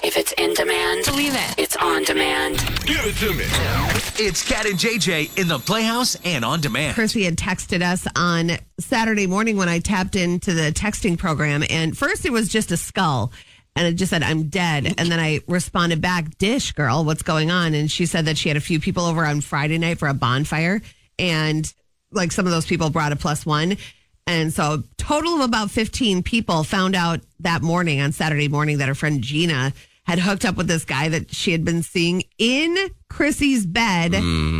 If it's in demand, believe it. It's on demand. Give it to me. It's Cat and JJ in the Playhouse and on demand. Chrissy had texted us on Saturday morning when I tapped into the texting program. And first it was just a skull. And it just said, I'm dead. And then I responded back, Dish, girl, what's going on? And she said that she had a few people over on Friday night for a bonfire. And like some of those people brought a +1. And so a total of about 15 people found out that morning on Saturday morning that her friend Gina had hooked up with this guy that she had been seeing in Chrissy's bed.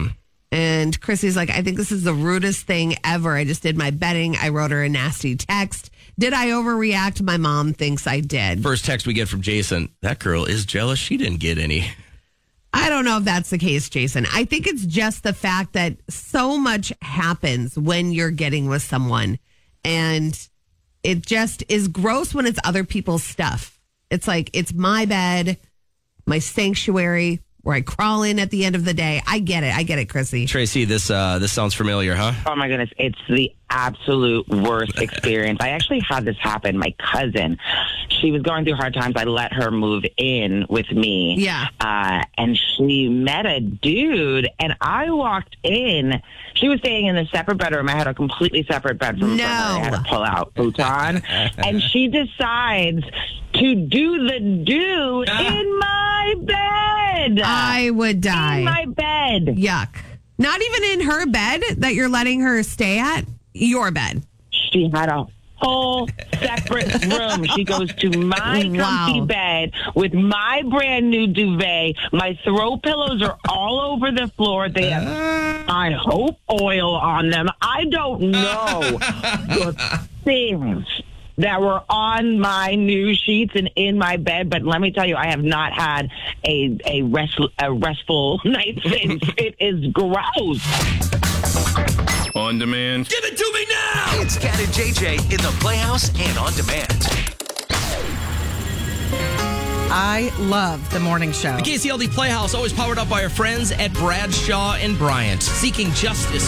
And Chrissy's like, I think this is the rudest thing ever. I just did my bedding. I wrote her a nasty text. Did I overreact? My mom thinks I did. First text we get from Jason, that girl is jealous. She didn't get any. I don't know if that's the case, Jason. I think it's just the fact that so much happens when you're getting with someone. And it just is gross when it's other people's stuff. It's like, it's my bed, my sanctuary, where I crawl in at the end of the day. I get it, Chrissy. Tracy, this sounds familiar, huh? Oh my goodness, it's the absolute worst experience. I actually had this happen. My cousin, she was going through hard times. I let her move in with me. Yeah. And she met a dude, and I walked in. She was staying in a separate bedroom. I had a completely separate bedroom. No. For her. I had a pull-out futon. And she decides to do the do in my bed. I would die. In my bed. Yuck. Not even in her bed that you're letting her stay at? Your bed. She had a whole separate room. She goes to my comfy bed with my brand new duvet. My throw pillows are all over the floor. They have, I hope, oil on them. I don't know the things that were on my new sheets and in my bed, but let me tell you, I have not had a restful night since. It is gross. On demand. Give it to me now. It's Cat and JJ in the Playhouse and on demand. I love the morning show. The KCLD Playhouse, always powered up by our friends at Bradshaw and Bryant, seeking justice